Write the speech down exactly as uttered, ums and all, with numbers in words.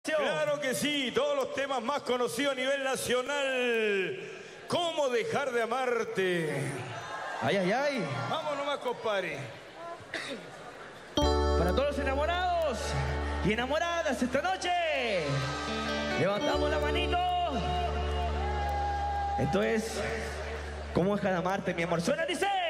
Claro que sí, todos los temas más conocidos a nivel nacional. ¿Cómo dejar de amarte? Ay, ay, ay. Vamos nomás, compadre. Para todos los enamorados y enamoradas esta noche, levantamos la manito. Esto es ¿Cómo dejar de amarte, mi amor? Suena, dice.